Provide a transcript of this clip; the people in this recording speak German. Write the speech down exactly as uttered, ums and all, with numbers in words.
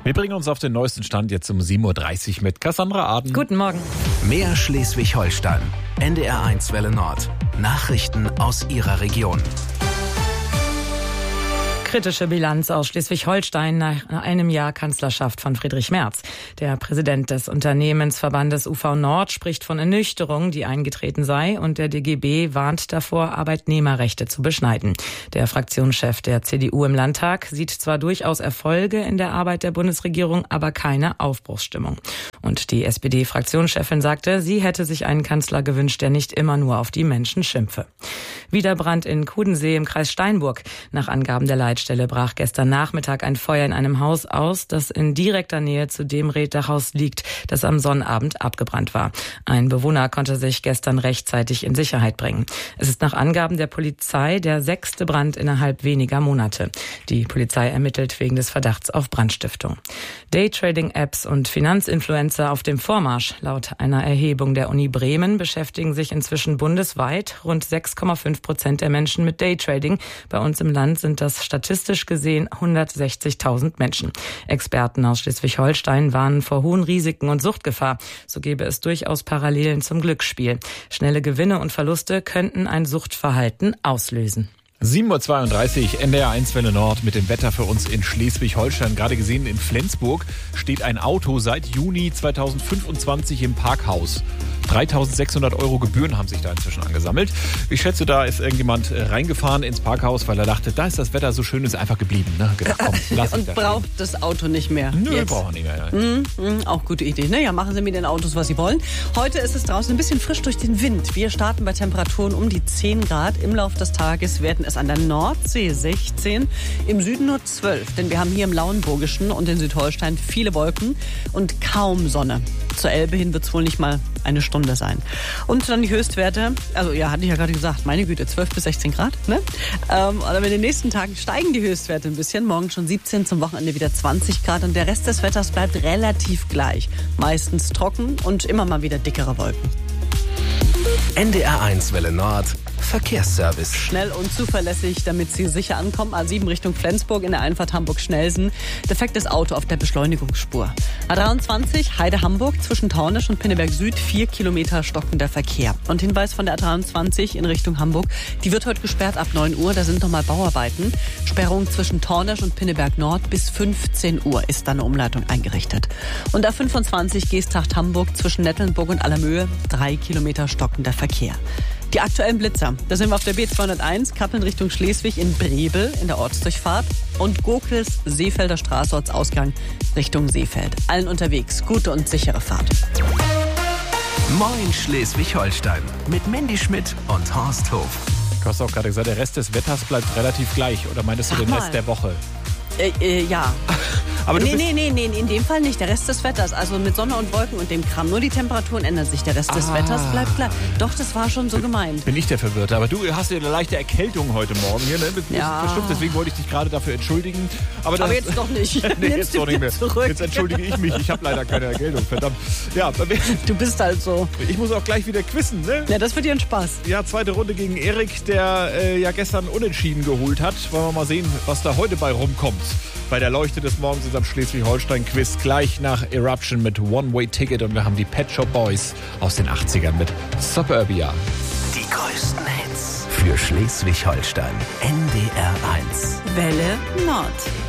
Wir bringen uns auf den neuesten Stand jetzt um sieben Uhr dreißig mit Cassandra Aden. Guten Morgen. Mehr Schleswig-Holstein. N D R eins Welle Nord. Nachrichten aus Ihrer Region. Kritische Bilanz aus Schleswig-Holstein nach einem Jahr Kanzlerschaft von Friedrich Merz. Der Präsident des Unternehmensverbandes U V Nord spricht von Ernüchterung, die eingetreten sei, und der D G B warnt davor, Arbeitnehmerrechte zu beschneiden. Der Fraktionschef der C D U im Landtag sieht zwar durchaus Erfolge in der Arbeit der Bundesregierung, aber keine Aufbruchsstimmung. Und die S P D-Fraktionschefin sagte, sie hätte sich einen Kanzler gewünscht, der nicht immer nur auf die Menschen schimpfe. Wieder Brand in Kudensee im Kreis Steinburg. Nach Angaben der Leitstelle brach gestern Nachmittag ein Feuer in einem Haus aus, das in direkter Nähe zu dem Reetdachhaus liegt, das am Sonnabend abgebrannt war. Ein Bewohner konnte sich gestern rechtzeitig in Sicherheit bringen. Es ist nach Angaben der Polizei der sechste Brand innerhalb weniger Monate. Die Polizei ermittelt wegen des Verdachts auf Brandstiftung. Daytrading-Apps und Finanzinfluencer auf dem Vormarsch. Laut einer Erhebung der Uni Bremen beschäftigen sich inzwischen bundesweit rund sechs Komma fünf Prozent der Menschen mit Daytrading. Bei uns im Land sind das statistisch gesehen hundertsechzigtausend Menschen. Experten aus Schleswig-Holstein warnen vor hohen Risiken und Suchtgefahr. So gäbe es durchaus Parallelen zum Glücksspiel. Schnelle Gewinne und Verluste könnten ein Suchtverhalten auslösen. sieben Uhr zweiunddreißig, N D R eins Welle Nord mit dem Wetter für uns in Schleswig-Holstein. Gerade gesehen, in Flensburg steht ein Auto seit Juni zweitausendfünfundzwanzig im Parkhaus. dreitausendsechshundert Euro Gebühren haben sich da inzwischen angesammelt. Ich schätze, da ist irgendjemand reingefahren ins Parkhaus, weil er dachte, da ist das Wetter so schön, ist einfach geblieben. Ne? Gedacht, komm, lass Und braucht stehen. Das Auto nicht mehr? Nö, jetzt. braucht er nicht mehr. Ja. Mm, mm, auch gute Idee. Naja, machen Sie mit den Autos, was Sie wollen. Heute ist es draußen ein bisschen frisch durch den Wind. Wir starten bei Temperaturen um die zehn Grad. Im Laufe des Tages werden es an der Nordsee sechzehn, im Süden nur zwölf. Denn wir haben hier im Lauenburgischen und in Südholstein viele Wolken und kaum Sonne. Zur Elbe hin wird es wohl nicht mal eine Stunde sein. Und dann die Höchstwerte, also ja, hatte ich ja gerade gesagt, meine Güte, zwölf bis sechzehn Grad. Ne? Ähm, aber in den nächsten Tagen steigen die Höchstwerte ein bisschen. Morgen schon siebzehn, zum Wochenende wieder zwanzig Grad. Und der Rest des Wetters bleibt relativ gleich. Meistens trocken und immer mal wieder dickere Wolken. N D R eins Welle Nord. Verkehrsservice. Schnell und zuverlässig, damit Sie sicher ankommen. A sieben Richtung Flensburg in der Einfahrt Hamburg-Schnelsen. Defektes Auto auf der Beschleunigungsspur. A dreiundzwanzig Heide-Hamburg zwischen Taunus und Pinneberg Süd. Vier Kilometer stockender Verkehr. Und Hinweis von der A dreiundzwanzig in Richtung Hamburg. Die wird heute gesperrt ab neun Uhr. Da sind nochmal Bauarbeiten. Sperrung zwischen Taunus und Pinneberg Nord bis fünfzehn Uhr ist da eine Umleitung eingerichtet. Und A fünfundzwanzig Geesthacht-Hamburg zwischen Nettelnburg und Allermöhe. Drei Kilometer stockender Verkehr. Die aktuellen Blitzer, da sind wir auf der B zweihunderteins, Kappeln Richtung Schleswig in Brebel in der Ortsdurchfahrt und Gokels Seefelder Straße Ortsausgang Richtung Seefeld. Allen unterwegs, gute und sichere Fahrt. Moin Schleswig-Holstein mit Mandy Schmidt und Horst Hof. Du hast auch gerade gesagt, der Rest des Wetters bleibt relativ gleich. Oder meintest du Sag den mal. Rest der Woche? Äh, äh, ja. Aber du nee, bist nee, nee, nee, in dem Fall nicht. Der Rest des Wetters, also mit Sonne und Wolken und dem Kram. Nur die Temperaturen ändern sich. Der Rest des Ah. Wetters bleibt gleich. Doch, das war schon so gemeint. Bin ich der Verwirrte. Aber du hast ja eine leichte Erkältung heute Morgen hier, ne? Mit Ja. Bestimmt, deswegen wollte ich dich gerade dafür entschuldigen. Aber, das, Aber jetzt doch nicht. nee, Nimm's jetzt doch dir nicht mehr. zurück. Jetzt entschuldige ich mich. Ich habe leider keine Erkältung, verdammt. Ja, Du bist halt so. ich muss auch gleich wieder quizzen, ne? Ja, das wird dir ein Spaß. Ja, zweite Runde gegen Erik, der äh, ja gestern Unentschieden geholt hat. Wollen wir mal sehen, was da heute bei rumkommt. Bei der Leuchte des Morgens ist am Schleswig-Holstein-Quiz gleich nach Eruption mit One-Way-Ticket. Und wir haben die Pet Shop Boys aus den achtzigern mit Suburbia. Die größten Hits für Schleswig-Holstein. N D R eins. Welle Nord.